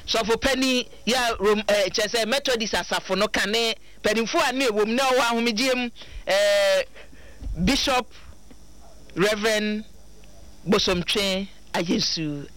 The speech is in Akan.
so for penny ya chese Methodist asafo no kane penimfo a na ewom na wo ahomegiem Bishop Reverend Bosomtwe Ayesu